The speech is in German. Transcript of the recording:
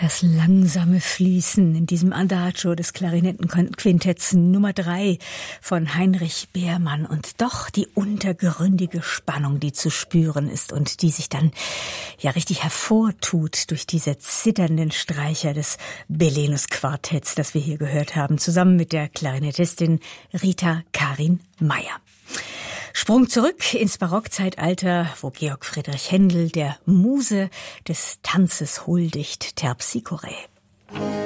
Das langsame Fließen in diesem Adagio des Klarinettenquintetts Nummer 3 von Heinrich Beermann und doch die untergründige Spannung, die zu spüren ist und die sich dann ja richtig hervortut durch diese zitternden Streicher des Belenus-Quartetts, das wir hier gehört haben, zusammen mit der Klarinettistin Rita Karin Meyer. Sprung zurück ins Barockzeitalter, wo Georg Friedrich Händel der Muse des Tanzes huldigt, Terpsichore.